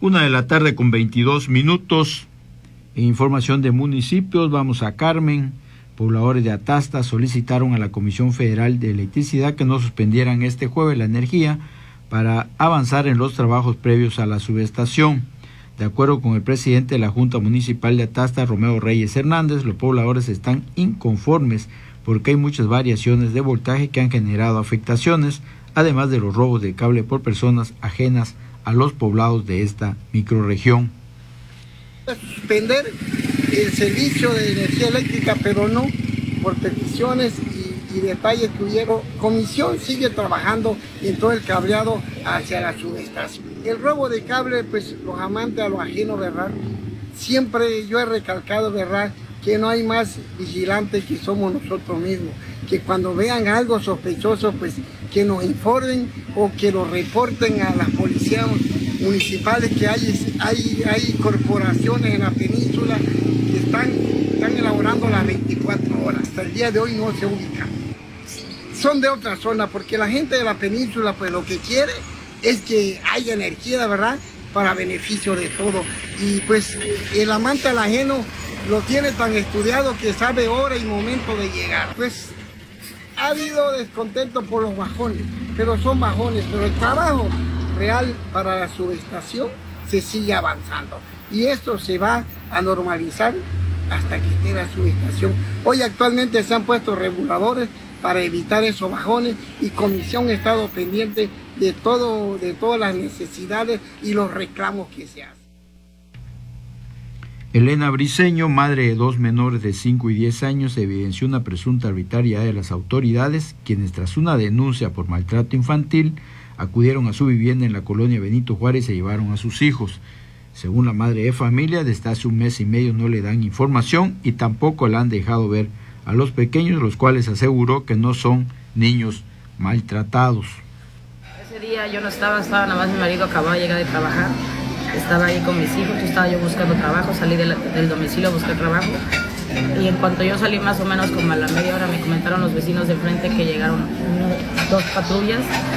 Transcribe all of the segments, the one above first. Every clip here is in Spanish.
1:22 p.m. En información de municipios, vamos a Carmen. Pobladores de Atasta solicitaron a la Comisión Federal de Electricidad que no suspendieran este jueves la energía para avanzar en los trabajos previos a la subestación. De acuerdo con el presidente de la Junta Municipal de Atasta, Romeo Reyes Hernández, los pobladores están inconformes porque hay muchas variaciones de voltaje que han generado afectaciones, además de los robos de cable por personas ajenas a los poblados de esta microrregión. Suspender el servicio de energía eléctrica, pero no por peticiones y detalles que hubieron. Comisión sigue trabajando en todo el cableado hacia la subestación. El robo de cable, pues los amantes a lo ajeno, ¿verdad? Siempre yo he recalcado, ¿verdad?, que no hay más vigilantes que somos nosotros mismos, que cuando vean algo sospechoso, pues que nos informen o que lo reporten a las policías municipales, que hay corporaciones en la península que están elaborando las 24 horas. Hasta el día de hoy no se ubican. Son de otra zona, porque la gente de la península pues lo que quiere es que haya energía, ¿verdad?, para beneficio de todo. Y pues el amante al ajeno lo tiene tan estudiado que sabe hora y momento de llegar. Pues ha habido descontento por los bajones, pero son bajones, pero el trabajo real para la subestación se sigue avanzando. Y esto se va a normalizar hasta que esté la subestación. Hoy actualmente se han puesto reguladores para evitar esos bajones y Comisión ha estado pendiente de todas las necesidades y los reclamos que se hacen. Elena Briceño, madre de 2 menores de 5 y 10 años, evidenció una presunta arbitrariedad de las autoridades, quienes tras una denuncia por maltrato infantil acudieron a su vivienda en la colonia Benito Juárez y se llevaron a sus hijos. Según la madre de familia, desde hace 1 mes y medio no le dan información y tampoco la han dejado ver a los pequeños, los cuales aseguró que no son niños maltratados. Ese día yo no estaba nada más mi marido acababa de llegar de trabajar. Estaba ahí con mis hijos, estaba yo buscando trabajo, salí del domicilio a buscar trabajo y en cuanto yo salí más o menos como a la media hora me comentaron los vecinos de frente que llegaron 2 patrullas,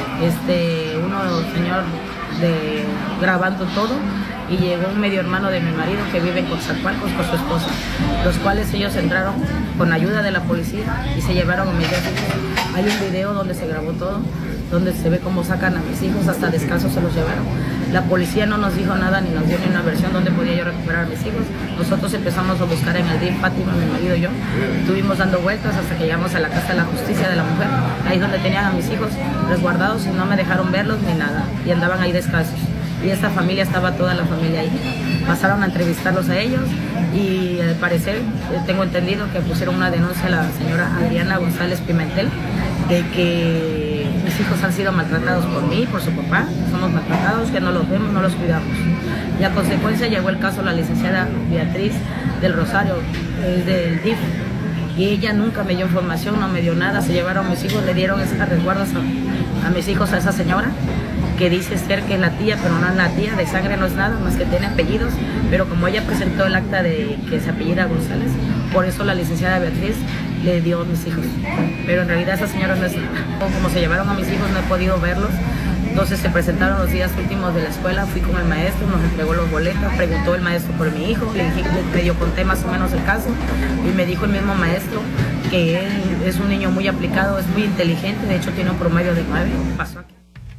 uno señor grabando todo y llegó un medio hermano de mi marido que vive en Coatzacoalcos con su esposa, los cuales ellos entraron con ayuda de la policía y se llevaron a mis 2 hijos. Hay un video donde se grabó todo, donde se ve cómo sacan a mis hijos, hasta descalzos se los llevaron. La policía no nos dijo nada ni nos dio ni una versión donde podía yo recuperar a mis hijos. Nosotros empezamos a buscar en el DIF, Fátima, mi marido y yo. Estuvimos dando vueltas hasta que llegamos a la Casa de la Justicia de la Mujer, ahí donde tenían a mis hijos resguardados y no me dejaron verlos ni nada. Y andaban ahí descalzos. Y esta familia, estaba toda la familia ahí. Pasaron a entrevistarlos a ellos y al parecer tengo entendido que pusieron una denuncia a la señora Adriana González Pimentel de que mis hijos han sido maltratados por mí, por su papá, somos maltratados, que no los vemos, no los cuidamos. Y a consecuencia llegó el caso a la licenciada Beatriz del Rosario, del DIF, y ella nunca me dio información, no me dio nada, se llevaron a mis hijos, le dieron esas resguardas a mis hijos a esa señora, que dice ser que es la tía, pero no es la tía, de sangre no es nada, más que tiene apellidos, pero como ella presentó el acta de que se apellida González, por eso la licenciada Beatriz le dio a mis hijos, pero en realidad esa señora no es nada. Como se llevaron a mis hijos no he podido verlos, entonces se presentaron los días últimos de la escuela, fui con el maestro, nos entregó los boletos, preguntó el maestro por mi hijo, le dije, medio conté más o menos el caso y me dijo el mismo maestro que él es un niño muy aplicado, es muy inteligente, de hecho tiene un promedio de 9, pasó aquí.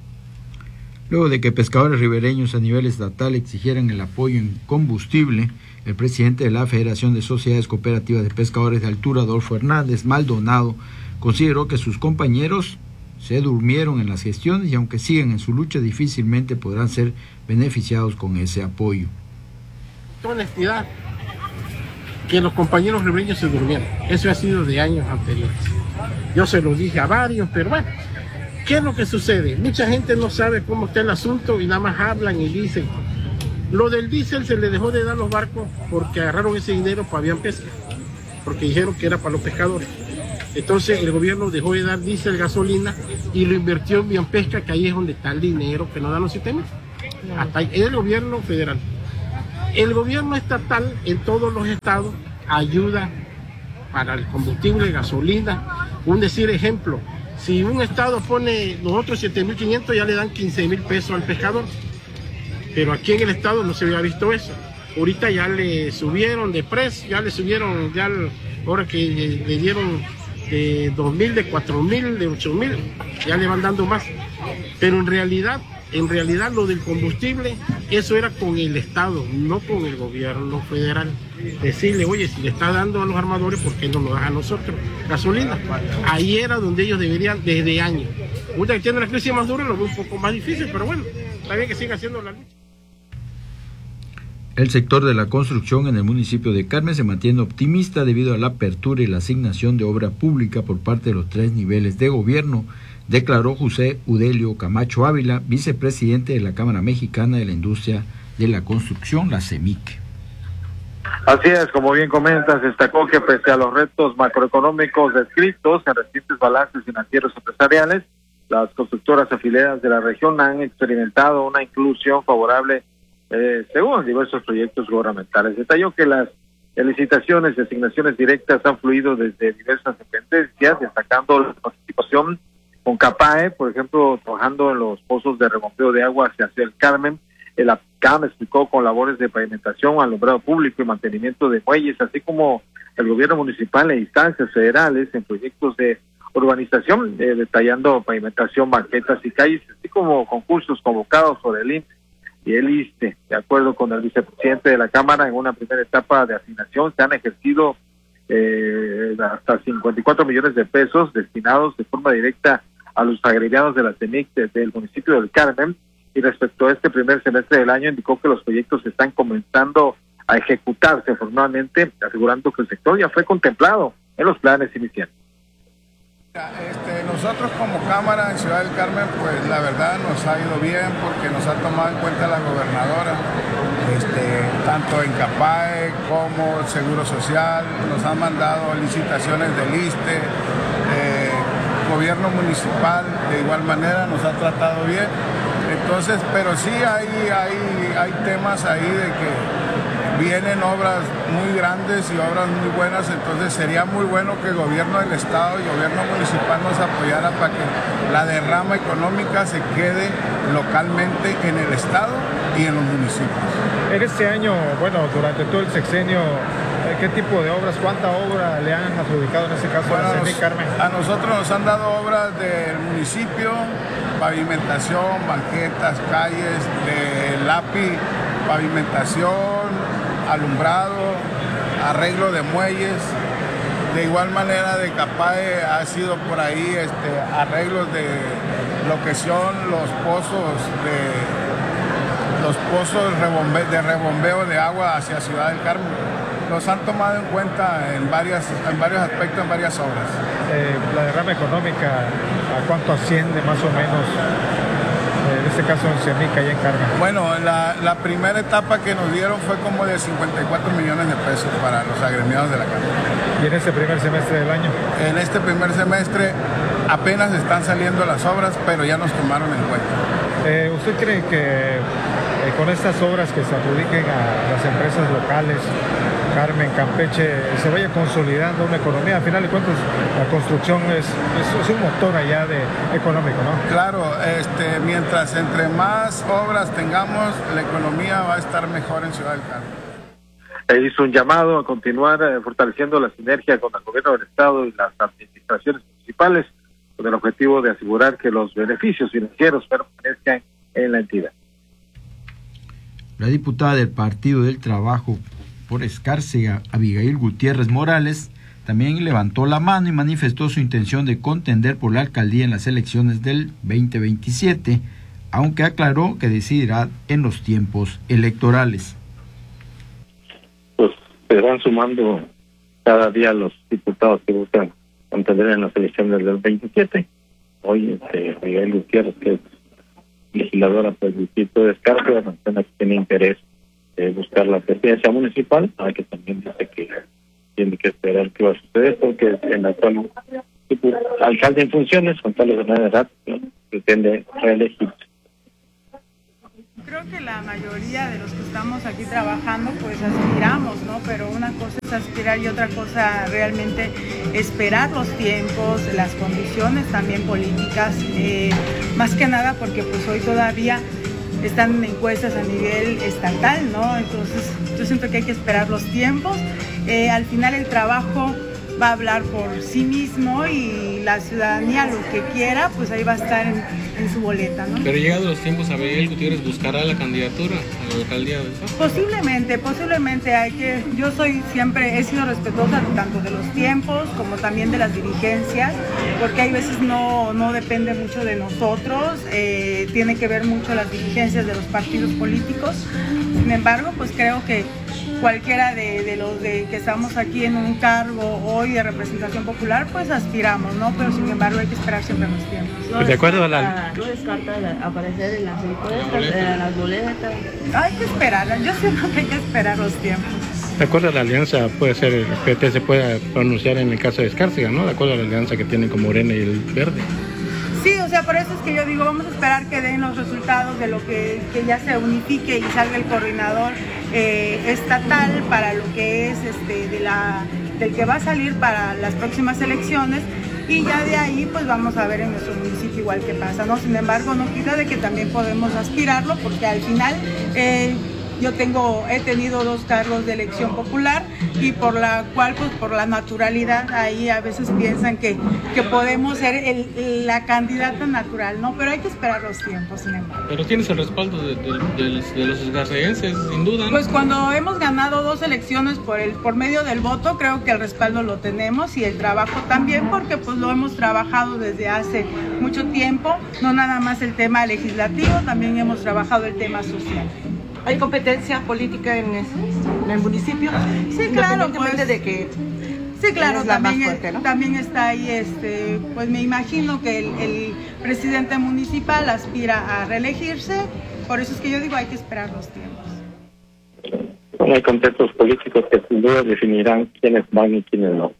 Luego de que pescadores ribereños a nivel estatal exigieran el apoyo en combustible, el presidente de la Federación de Sociedades Cooperativas de Pescadores de Altura, Adolfo Hernández Maldonado, consideró que sus compañeros se durmieron en las gestiones y aunque siguen en su lucha difícilmente podrán ser beneficiados con ese apoyo. Con honestidad, que los compañeros ribereños se durmieron, eso ha sido de años anteriores. Yo se lo dije a varios, pero bueno, ¿qué es lo que sucede? Mucha gente no sabe cómo está el asunto y nada más hablan y dicen. Lo del diésel se le dejó de dar a los barcos porque agarraron ese dinero para Avian Pesca, porque dijeron que era para los pescadores. Entonces el gobierno dejó de dar diésel, gasolina y lo invirtió en Avian Pesca, que ahí es donde está el dinero que nos dan los sistemas. Hasta ahí, es el gobierno federal. El gobierno estatal en todos los estados ayuda para el combustible, gasolina. Un decir ejemplo, si un estado pone nosotros 7.500 ya le dan 15.000 pesos al pescador. pero aquí en el estado no se había visto eso. Ahorita ya le subieron de precio, ya le subieron, ahora que le dieron de 2.000, de 4.000, de 8.000, ya le van dando más. Pero en realidad lo del combustible, eso era con el Estado, no con el gobierno federal. Decirle, oye, si le está dando a los armadores, ¿por qué no nos da a nosotros gasolina? Ahí era donde ellos deberían, desde años. Ahorita que tiene la crisis más dura, lo veo un poco más difícil, pero bueno, está bien que siga haciendo la lucha. El sector de la construcción en el municipio de Carmen se mantiene optimista debido a la apertura y la asignación de obra pública por parte de los 3 niveles de gobierno, declaró José Udelio Camacho Ávila, vicepresidente de la Cámara Mexicana de la Industria de la Construcción, la CEMIC. Así es, como bien comentas, destacó que pese a los retos macroeconómicos descritos en recientes balances financieros empresariales, las constructoras afiliadas de la región han experimentado una inclusión favorable según diversos proyectos gubernamentales. Detalló que las licitaciones y asignaciones directas han fluido desde diversas dependencias, destacando la participación con CAPAE, por ejemplo, trabajando en los pozos de rebombeo de agua hacia Ciudad del Carmen. El APCAM explicó con labores de pavimentación, alumbrado público y mantenimiento de muelles, así como el gobierno municipal e instancias federales en proyectos de urbanización, detallando pavimentación, banquetas y calles, así como concursos convocados por el INPE y el ISSSTE. De acuerdo con el vicepresidente de la Cámara, en una primera etapa de asignación se han ejercido hasta 54 millones de pesos destinados de forma directa a los agremiados de la CEMIC del municipio del Carmen. Y respecto a este primer semestre del año, indicó que los proyectos están comenzando a ejecutarse formalmente, asegurando que el sector ya fue contemplado en los planes iniciales. Nosotros como Cámara en Ciudad del Carmen, pues la verdad nos ha ido bien porque nos ha tomado en cuenta la gobernadora, tanto en CAPAE como el Seguro Social, nos han mandado licitaciones del ISSSTE, gobierno municipal de igual manera nos ha tratado bien. Entonces, pero sí hay temas ahí de que vienen obras muy grandes y obras muy buenas, entonces sería muy bueno que el gobierno del estado y el gobierno municipal nos apoyara para que la derrama económica se quede localmente en el estado y en los municipios. En este año, bueno, durante todo el sexenio, ¿qué tipo de obras, cuánta obra le han adjudicado en este caso a la CEMIC, Carmen? A nosotros nos han dado obras del municipio, pavimentación, banquetas, calles, de lápiz, pavimentación, alumbrado, arreglo de muelles. De igual manera de CAPAE ha sido por ahí arreglos de lo que son los pozos de rebombeo de agua hacia Ciudad del Carmen. Los han tomado en cuenta en varios aspectos, en varias obras. La derrama económica, ¿a cuánto asciende más o menos? En este caso en CEMIC, allá en Carmen. Bueno, la primera etapa que nos dieron fue como de 54 millones de pesos para los agremiados de la Cámara. ¿Y en este primer semestre del año? En este primer semestre apenas están saliendo las obras, pero ya nos tomaron en cuenta. ¿Usted cree que con estas obras que se adjudiquen a las empresas locales, Carmen, Campeche, se vaya consolidando una economía? Al final de cuentas, la construcción es un motor allá económico, ¿no? Claro, mientras entre más obras tengamos, la economía va a estar mejor en Ciudad del Carmen. Hizo un llamado a continuar fortaleciendo la sinergia con el gobierno del estado y las administraciones municipales, con el objetivo de asegurar que los beneficios financieros permanezcan en la entidad. La diputada del Partido del Trabajo por Escárcega, Abigail Gutiérrez Morales, también levantó la mano y manifestó su intención de contender por la alcaldía en las elecciones del 2027, aunque aclaró que decidirá en los tiempos electorales. Pues se van sumando cada día los diputados que buscan contender en las elecciones del 27. Hoy Abigail Gutiérrez, que es legisladora por el distrito de Escárcega, una persona que tiene interés de buscar la presidencia municipal, que también dice que tiene que esperar qué va a suceder, porque el actual alcalde en funciones, Juan Carlos Hernández Rato, pretende reelegirse. Creo que la mayoría de los que estamos aquí trabajando pues aspiramos, ¿no? Pero una cosa es aspirar y otra cosa realmente esperar los tiempos, las condiciones también políticas, más que nada porque pues hoy todavía están encuestas a nivel estatal, ¿no? Entonces yo siento que hay que esperar los tiempos. Al final el trabajo va a hablar por sí mismo y la ciudadanía lo que quiera, pues ahí va a estar en su boleta, ¿no? Pero llegados los tiempos, Abigail Gutiérrez buscará la candidatura a la alcaldía del Pasto. Posiblemente yo siempre he sido respetuosa tanto de los tiempos como también de las dirigencias, porque hay veces no depende mucho de nosotros, tiene que ver mucho las dirigencias de los partidos políticos. Sin embargo, pues creo que cualquiera de los que estamos aquí en un cargo hoy de representación popular, pues aspiramos, ¿no? Pero sin embargo hay que esperar siempre los tiempos. De acuerdo a la... No descarta aparecer en las encuestas, en las boletas. Hay que esperar, yo siento que hay que esperar los tiempos. De acuerdo a la alianza, puede ser el PT se pueda pronunciar en el caso de Escárcega, ¿no? De acuerdo a la alianza que tienen con Morena y el Verde. Sí, o sea, por eso es que yo digo, vamos a esperar que den los resultados de lo que ya se unifique y salga el coordinador estatal para lo que es del que va a salir para las próximas elecciones, y ya de ahí pues vamos a ver en nuestro municipio igual qué pasa, ¿no? Sin embargo, no quita de que también podemos aspirarlo, porque al final yo he tenido 2 cargos de elección popular, y por la cual, pues por la naturalidad, ahí a veces piensan que podemos ser la candidata natural, ¿no? Pero hay que esperar los tiempos, sin embargo. Pero tienes el respaldo de los escarceguenses, sin duda, ¿no? Pues cuando hemos ganado 2 elecciones por medio del voto, creo que el respaldo lo tenemos, y el trabajo también, porque pues lo hemos trabajado desde hace mucho tiempo, no nada más el tema legislativo, también hemos trabajado el tema social. ¿Hay competencia política en el municipio? Sí, claro, pues, de que sí, claro, es la más fuerte, ¿no? También está ahí, pues me imagino que el presidente municipal aspira a reelegirse, por eso es que yo digo hay que esperar los tiempos. Bueno, hay contextos políticos que sin duda definirán quiénes van y quiénes no.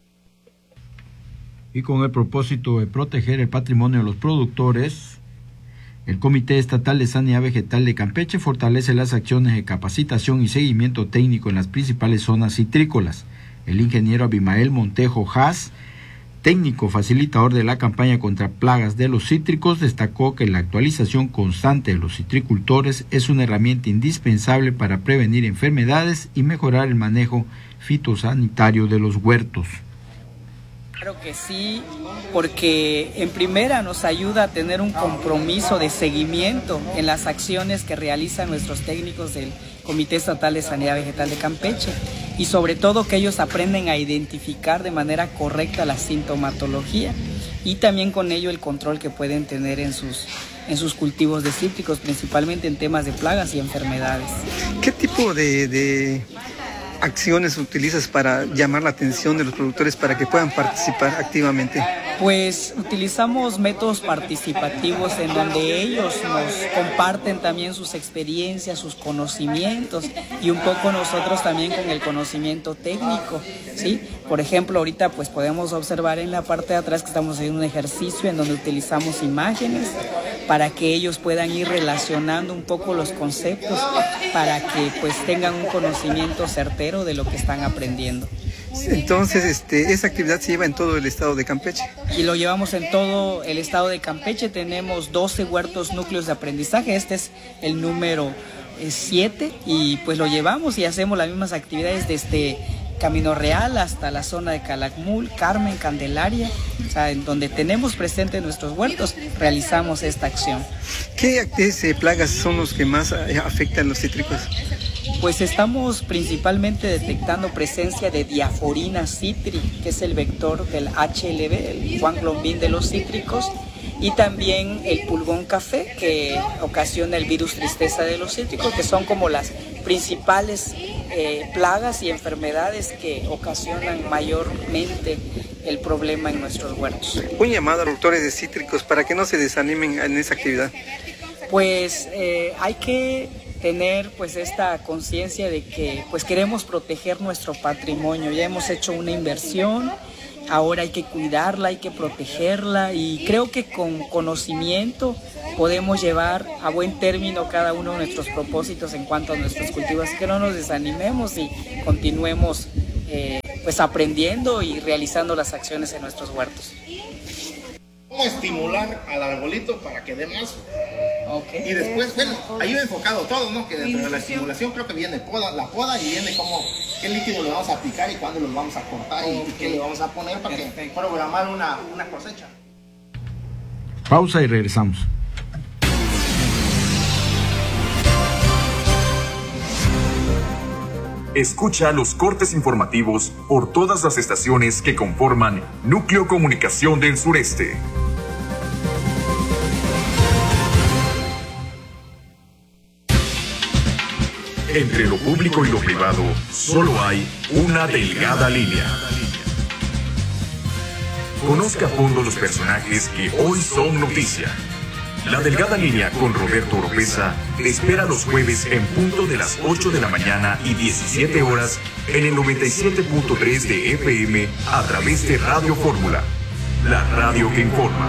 Y con el propósito de proteger el patrimonio de los productores, el Comité Estatal de Sanidad Vegetal de Campeche fortalece las acciones de capacitación y seguimiento técnico en las principales zonas citrícolas. El ingeniero Abimael Montejo Haas, técnico facilitador de la campaña contra plagas de los cítricos, destacó que la actualización constante de los citricultores es una herramienta indispensable para prevenir enfermedades y mejorar el manejo fitosanitario de los huertos. Claro que sí, porque en primera nos ayuda a tener un compromiso de seguimiento en las acciones que realizan nuestros técnicos del Comité Estatal de Sanidad Vegetal de Campeche, y sobre todo que ellos aprenden a identificar de manera correcta la sintomatología, y también con ello el control que pueden tener en sus cultivos de cítricos, principalmente en temas de plagas y enfermedades. ¿Qué tipo de acciones utilizas para llamar la atención de los productores para que puedan participar activamente? Pues utilizamos métodos participativos en donde ellos nos comparten también sus experiencias, sus conocimientos, y un poco nosotros también con el conocimiento técnico, ¿sí? Por ejemplo, ahorita pues podemos observar en la parte de atrás que estamos haciendo un ejercicio en donde utilizamos imágenes para que ellos puedan ir relacionando un poco los conceptos, para que pues tengan un conocimiento certero de lo que están aprendiendo. Entonces, esa actividad se lleva en todo el estado de Campeche. Y lo llevamos en todo el estado de Campeche. Tenemos 12 huertos núcleos de aprendizaje. Este es el número 7, y pues lo llevamos y hacemos las mismas actividades desde Camino Real hasta la zona de Calakmul, Carmen, Candelaria, o sea, en donde tenemos presentes nuestros huertos, realizamos esta acción. ¿Qué plagas son los que más afectan los cítricos? Pues estamos principalmente detectando presencia de Diaforina citri, que es el vector del HLB, el Juan Glombín de los cítricos, y también el pulgón café, que ocasiona el virus tristeza de los cítricos, que son como las principales plagas y enfermedades que ocasionan mayormente el problema en nuestros huertos. Un llamado a productores de cítricos para que no se desanimen en esa actividad. Pues hay que tener pues esta conciencia de que pues queremos proteger nuestro patrimonio. Ya hemos hecho una inversión, ahora hay que cuidarla, hay que protegerla, y creo que con conocimiento podemos llevar a buen término cada uno de nuestros propósitos en cuanto a nuestros cultivos. Así que no nos desanimemos y continuemos pues aprendiendo y realizando las acciones en nuestros huertos. ¿Cómo estimular al arbolito para que dé más? Y después, bueno, ahí he enfocado todo, ¿no? Que dentro de la estimulación creo que viene la poda y viene como qué líquido le vamos a aplicar y cuándo los vamos a cortar y qué le vamos a poner para que programar una cosecha. Pausa y regresamos. Escucha los cortes informativos por todas las estaciones que conforman Núcleo Comunicación del Sureste. Entre lo público y lo privado, solo hay una delgada línea. Conozca a fondo los personajes que hoy son noticia. La delgada línea con Roberto Oropeza te espera los jueves en punto de las 8 de la mañana y 17 horas en el 97.3 de FM a través de Radio Fórmula, la radio que informa.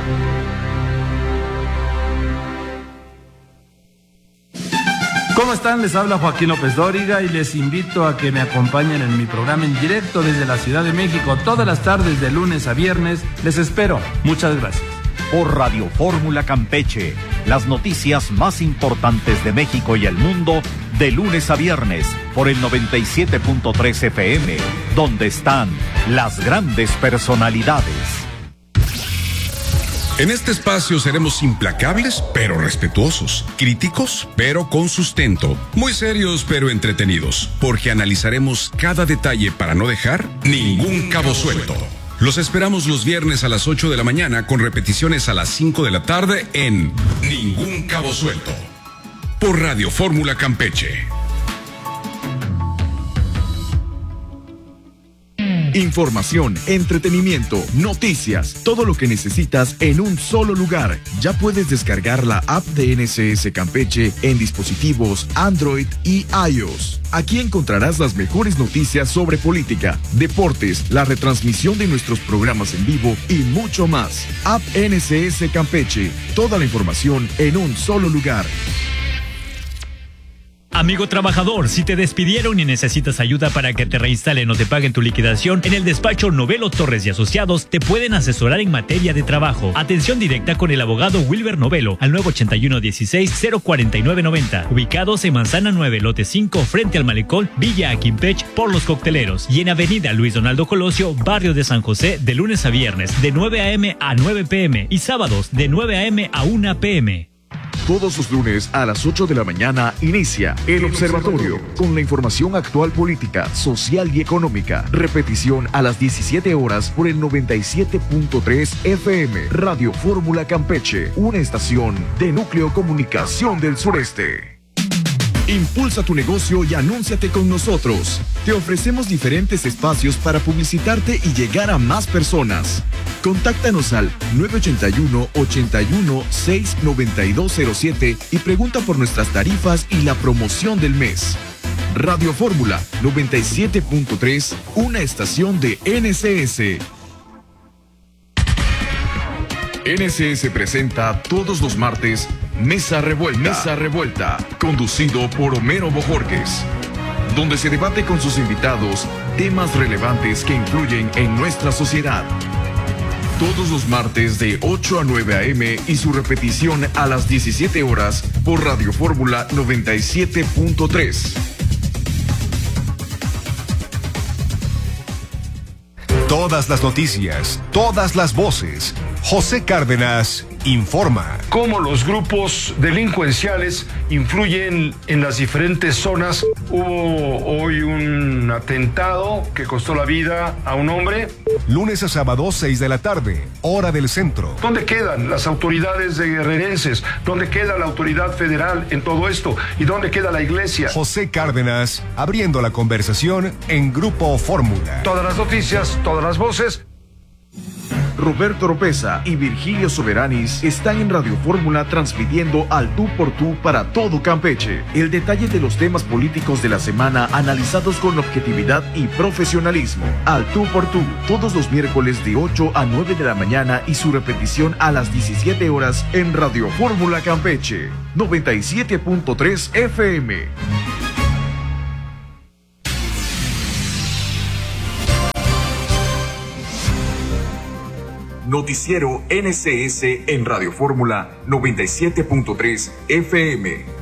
¿Cómo están? Les habla Joaquín López Dóriga y les invito a que me acompañen en mi programa en directo desde la Ciudad de México todas las tardes de lunes a viernes. Les espero. Muchas gracias. Por Radio Fórmula Campeche, las noticias más importantes de México y el mundo de lunes a viernes por el 97.3 FM, donde están las grandes personalidades. En este espacio seremos implacables, pero respetuosos, críticos, pero con sustento, muy serios, pero entretenidos, porque analizaremos cada detalle para no dejar ningún cabo suelto. Los esperamos los viernes a las 8 de la mañana con repeticiones a las 5 de la tarde en Ningún Cabo Suelto, por Radio Fórmula Campeche. Información, entretenimiento, noticias, todo lo que necesitas en un solo lugar. Ya puedes descargar la app de NSS Campeche en dispositivos Android y iOS. Aquí encontrarás las mejores noticias sobre política, deportes, la retransmisión de nuestros programas en vivo y mucho más. App NSS Campeche, toda la información en un solo lugar. Amigo trabajador, si te despidieron y necesitas ayuda para que te reinstalen o te paguen tu liquidación, en el despacho Novelo Torres y Asociados te pueden asesorar en materia de trabajo. Atención directa con el abogado Wilber Novelo al 981-16-04990. Ubicados en Manzana 9, lote 5, frente al Malecón, Villa Aquimpech, por Los Cocteleros. Y en Avenida Luis Donaldo Colosio, barrio de San José, de lunes a viernes, de 9 a.m. a 9 p.m. y sábados, de 9 a.m. a 1 p.m. Todos los lunes a las 8 de la mañana inicia El Observatorio con la información actual política, social y económica. Repetición a las 17 horas por el 97.3 FM. Radio Fórmula Campeche, una estación de Núcleo Comunicación del Sureste. Impulsa tu negocio y anúnciate con nosotros. Te ofrecemos diferentes espacios para publicitarte y llegar a más personas. Contáctanos al 981-81-69207 y pregunta por nuestras tarifas y la promoción del mes. Radio Fórmula 97.3, una estación de NSS. NSS presenta todos los martes Mesa Revuelta, conducido por Homero Bojorquez, donde se debate con sus invitados temas relevantes que influyen en nuestra sociedad. Todos los martes de 8 a 9 a.m. y su repetición a las 17 horas por Radio Fórmula 97.3. Todas las noticias, todas las voces. José Cárdenas informa. Cómo los grupos delincuenciales influyen en las diferentes zonas. Hubo hoy un atentado que costó la vida a un hombre. Lunes a sábado, 6 de la tarde, hora del centro. ¿Dónde quedan las autoridades de guerrerenses? ¿Dónde queda la autoridad federal en todo esto? ¿Y dónde queda la iglesia? José Cárdenas, abriendo la conversación en Grupo Fórmula. Todas las noticias, todas las voces. Roberto Oropeza y Virgilio Soberanis están en Radio Fórmula transmitiendo al tú por tú para todo Campeche. El detalle de los temas políticos de la semana analizados con objetividad y profesionalismo. Al tú por tú, todos los miércoles de 8 a 9 de la mañana y su repetición a las 17 horas en Radio Fórmula Campeche, 97.3 FM. Noticiero NCS en Radio Fórmula 97.3 FM.